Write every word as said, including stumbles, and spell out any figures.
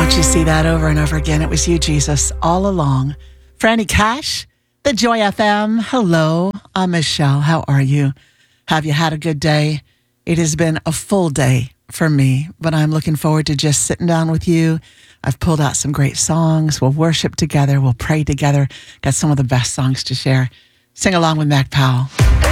Don't you see that over and over again? It was you, Jesus, all along. Franny Cash, the Joy F M. Hello, I'm Michelle. How are you? Have you had a good day? It has been a full day for me, but I'm looking forward to just sitting down with you. I've pulled out some great songs. We'll worship together. We'll pray together. Got some of the best songs to share. Sing along with Mac Powell.